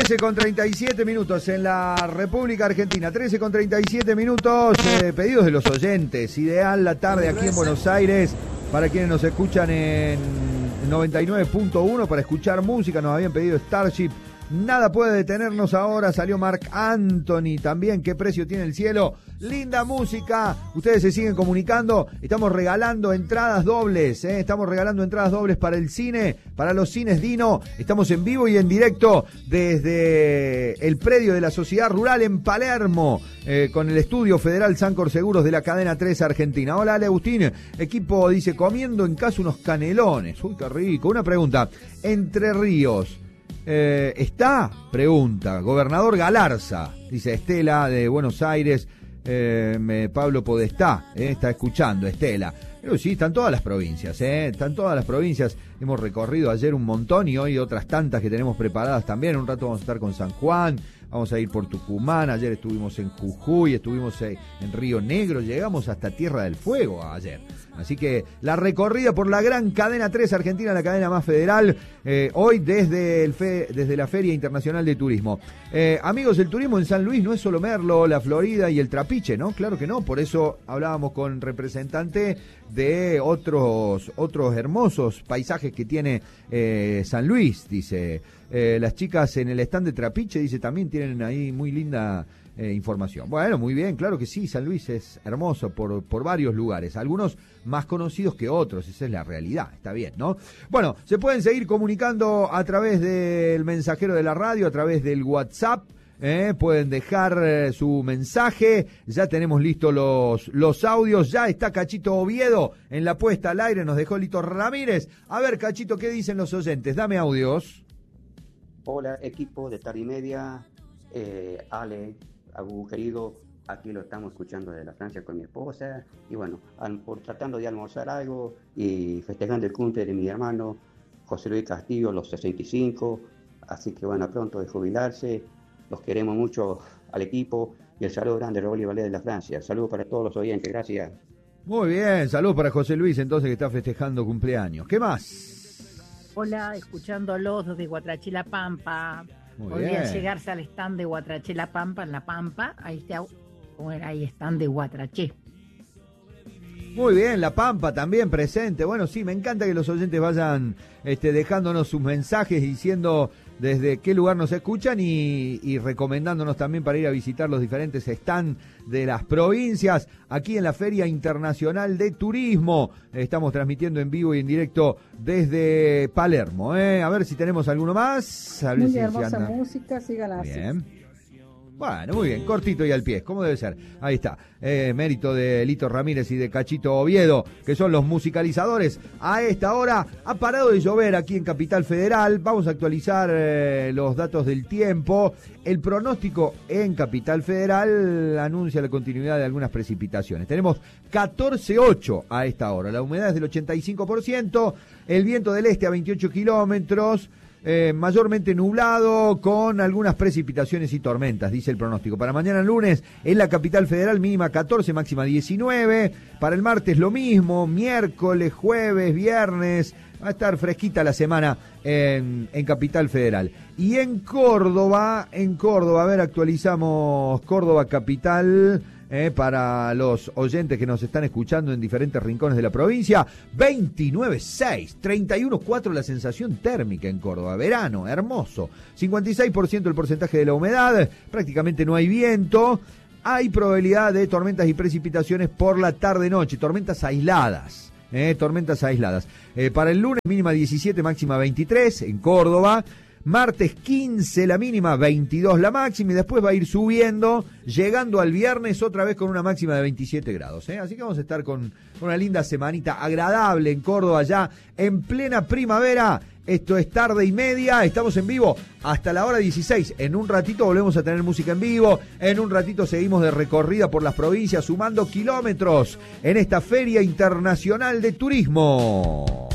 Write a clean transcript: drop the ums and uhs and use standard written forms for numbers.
13:37 minutos en la República Argentina. 13:37 minutos. Pedidos de los oyentes. Ideal la tarde aquí en Buenos Aires. Para quienes nos escuchan en 99.1 para escuchar música. Nos habían pedido Starship. Nada puede detenernos ahora. Salió Marc Anthony también. ¿Qué precio tiene el cielo? Linda música. Ustedes se siguen comunicando. Estamos regalando entradas dobles. Estamos regalando entradas dobles para el cine, para los cines Dino. Estamos en vivo y en directo desde el predio de la Sociedad Rural en Palermo, con el estudio Federal Sancor Seguros de la cadena 3 Argentina. Hola, Ale Agustín. Equipo dice, comiendo en casa unos canelones. Uy, qué rico. Una pregunta. Entre Ríos. ¿Está? Pregunta. Gobernador Galarza, dice Estela de Buenos Aires. Pablo Podestá, está escuchando, Estela. Pero sí, están todas las provincias, están todas las provincias. Hemos recorrido ayer un montón y hoy otras tantas que tenemos preparadas también. Un rato vamos a estar con San Juan, vamos a ir por Tucumán. Ayer estuvimos en Jujuy, estuvimos en Río Negro, llegamos hasta Tierra del Fuego ayer. Así que la recorrida por la gran cadena 3 Argentina, la cadena más federal, hoy desde la Feria Internacional de Turismo. Amigos, el turismo en San Luis no es solo Merlo, la Florida y el Trapiche, ¿no? Claro que no, por eso hablábamos con representante de otros hermosos paisajes que tiene San Luis, dice. Las chicas en el stand de Trapiche, dice, también tienen ahí muy linda información. Bueno, muy bien, claro que sí, San Luis es hermoso por varios lugares, algunos más conocidos que otros, esa es la realidad, está bien, ¿no? Bueno, se pueden seguir comunicando a través del mensajero de la radio, a través del WhatsApp, pueden dejar su mensaje, ya tenemos listos los audios, ya está Cachito Oviedo en la puesta al aire, nos dejó Lito Ramírez. A ver, Cachito, ¿qué dicen los oyentes? Dame audios. Hola, equipo de Tarde y Media, Ale, Abu querido, aquí lo estamos escuchando desde la Francia con mi esposa, y bueno, tratando de almorzar algo y festejando el cumple de mi hermano José Luis Castillo, los 65, así que bueno, pronto de jubilarse. Los queremos mucho al equipo y el saludo grande de Raúl Valés de la Francia. Saludos para todos los oyentes, gracias. Muy bien, saludos para José Luis entonces que está festejando cumpleaños. ¿Qué más? Hola, escuchándolos desde Guatraché La Pampa. Podría llegarse al stand de Guatraché La Pampa, en La Pampa. Ahí está, ahí stand de Guatraché. Muy bien, La Pampa también presente. Bueno, sí, me encanta que los oyentes vayan dejándonos sus mensajes diciendo desde qué lugar nos escuchan y recomendándonos también para ir a visitar los diferentes stands de las provincias aquí en la Feria Internacional de Turismo. Estamos transmitiendo en vivo y en directo desde Palermo. A ver si tenemos alguno más. A ver muy si hermosa música, síganla así. Bien. Bueno, muy bien, cortito y al pie, como debe ser. Ahí está, mérito de Lito Ramírez y de Cachito Oviedo, que son los musicalizadores. A esta hora ha parado de llover aquí en Capital Federal. Vamos a actualizar los datos del tiempo. El pronóstico en Capital Federal anuncia la continuidad de algunas precipitaciones. Tenemos 14,8 a esta hora. La humedad es del 85%, el viento del este a 28 kilómetros. Mayormente nublado con algunas precipitaciones y tormentas, dice el pronóstico. Para mañana lunes en la Capital Federal mínima 14, máxima 19. Para el martes lo mismo, miércoles, jueves, viernes. Va a estar fresquita la semana en Capital Federal. Y en Córdoba, a ver, actualizamos Córdoba capital. Para los oyentes que nos están escuchando en diferentes rincones de la provincia, 29,6, 31,4 la sensación térmica en Córdoba, verano, hermoso, 56% el porcentaje de la humedad, prácticamente no hay viento, hay probabilidad de tormentas y precipitaciones por la tarde-noche, tormentas aisladas. Para el lunes mínima 17, máxima 23 en Córdoba. Martes 15 la mínima, 22 la máxima y después va a ir subiendo, llegando al viernes otra vez con una máxima de 27 grados. Así que vamos a estar con una linda semanita agradable en Córdoba ya en plena primavera. Esto es Tarde y Media, estamos en vivo hasta la hora 16. En un ratito volvemos a tener música en vivo, en un ratito seguimos de recorrida por las provincias sumando kilómetros en esta Feria Internacional de Turismo.